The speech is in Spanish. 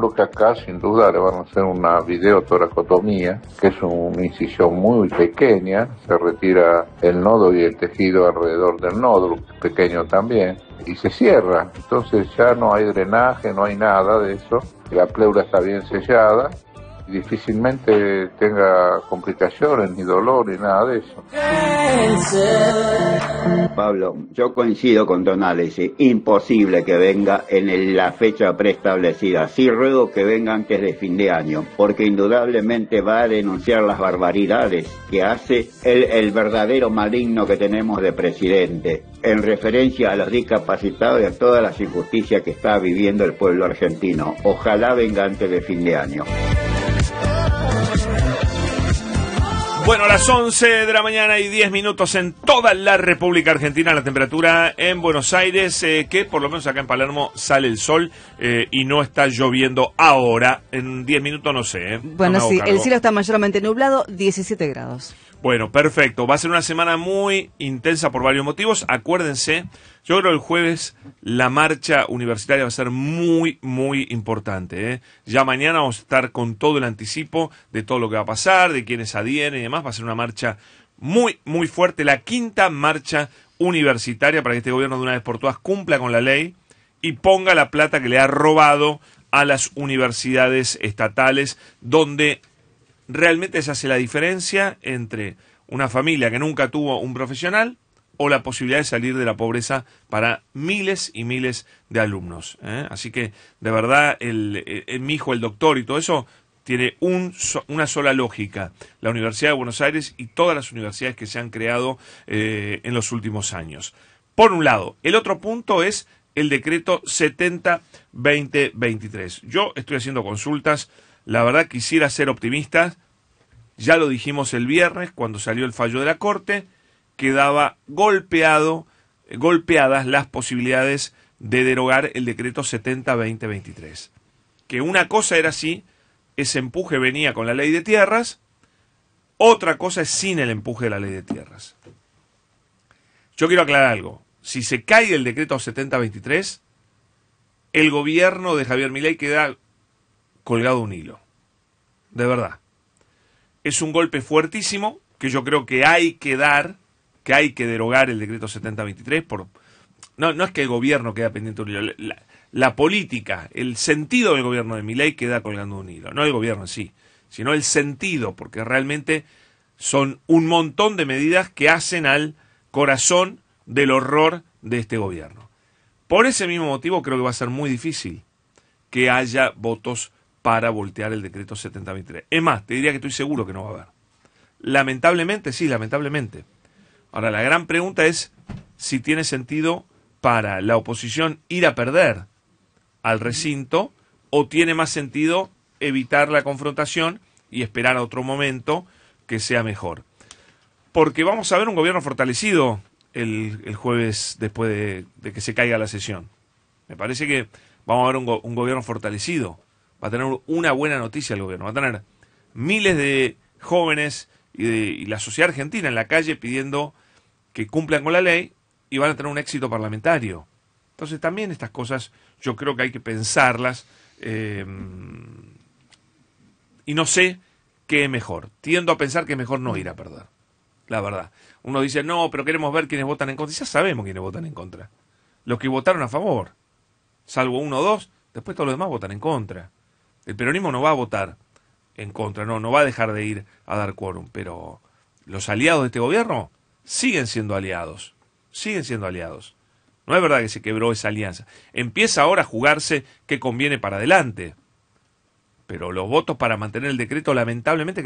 calculo que acá sin duda le van a hacer una videotoracotomía, que es una incisión muy pequeña, se retira el nodo y el tejido alrededor del nódulo, pequeño también, y se cierra. Entonces ya no hay drenaje, no hay nada de eso, la pleura está bien sellada, y difícilmente tenga complicaciones, ni dolor, ni nada de eso. Pablo, yo coincido con tu análisis. Imposible que venga en la fecha preestablecida. Sí ruego que venga antes de fin de año, porque indudablemente va a denunciar las barbaridades que hace el verdadero maligno que tenemos de presidente, en referencia a los discapacitados y a todas las injusticias que está viviendo el pueblo argentino. Ojalá venga antes de fin de año. Bueno, a las 11 de la mañana y 10 minutos en toda la República Argentina, la temperatura en Buenos Aires, que por lo menos acá en Palermo sale el sol y no está lloviendo ahora. En 10 minutos no sé. Bueno, no sí, el cielo está mayormente nublado, 17 grados. Bueno, perfecto. Va a ser una semana muy intensa por varios motivos. Acuérdense, yo creo que el jueves la marcha universitaria va a ser muy, muy importante, ¿eh? Ya mañana vamos a estar con todo el anticipo de todo lo que va a pasar, de quienes adhieren y demás. Va a ser una marcha muy, muy fuerte. La quinta marcha universitaria para que este gobierno de una vez por todas cumpla con la ley y ponga la plata que le ha robado a las universidades estatales, donde realmente se hace la diferencia entre una familia que nunca tuvo un profesional o la posibilidad de salir de la pobreza para miles y miles de alumnos, ¿eh? Así que, de verdad, mi hijo, el doctor y todo eso, tiene una sola lógica. La Universidad de Buenos Aires y todas las universidades que se han creado en los últimos años. Por un lado. El otro punto es el decreto 70-2023. Yo estoy haciendo consultas. La verdad quisiera ser optimista, ya lo dijimos el viernes cuando salió el fallo de la Corte, quedaba golpeadas las posibilidades de derogar el decreto 70-2023. Que una cosa era si ese empuje venía con la ley de tierras, otra cosa es sin el empuje de la ley de tierras. Yo quiero aclarar algo, si se cae el decreto 70-23, el gobierno de Javier Milei queda colgado un hilo, de verdad. Es un golpe fuertísimo que yo creo que hay que dar, que hay que derogar el decreto 70-23. No es que el gobierno queda pendiente de un hilo, la política, el sentido del gobierno de Milei queda colgando un hilo, no el gobierno en sí, sino el sentido, porque realmente son un montón de medidas que hacen al corazón del horror de este gobierno. Por ese mismo motivo creo que va a ser muy difícil que haya votos para voltear el decreto 70-23. Es más, te diría que estoy seguro que no va a haber. Lamentablemente, sí, lamentablemente. Ahora, la gran pregunta es si tiene sentido para la oposición ir a perder al recinto o tiene más sentido evitar la confrontación y esperar a otro momento que sea mejor. Porque vamos a ver un gobierno fortalecido el jueves después de que se caiga la sesión. Me parece que vamos a ver un gobierno fortalecido. Va a tener una buena noticia el gobierno. Va a tener miles de jóvenes y la sociedad argentina en la calle pidiendo que cumplan con la ley y van a tener un éxito parlamentario. Entonces también estas cosas yo creo que hay que pensarlas y no sé qué es mejor. Tiendo a pensar que es mejor no ir a perder. La verdad. Uno dice, no, pero queremos ver quiénes votan en contra. Y ya sabemos quiénes votan en contra. Los que votaron a favor. Salvo uno o dos, después todos los demás votan en contra. El peronismo no va a votar en contra, no va a dejar de ir a dar quórum, pero los aliados de este gobierno siguen siendo aliados. No es verdad que se quebró esa alianza. Empieza ahora a jugarse qué conviene para adelante. Pero los votos para mantener el decreto, lamentablemente,